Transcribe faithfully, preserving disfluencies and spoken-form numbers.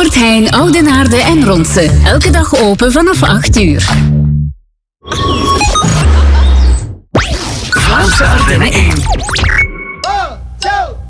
Albert Heijn, Oudenaarde en Ronse. Elke dag open vanaf acht uur. Vlaamse Ardennen één.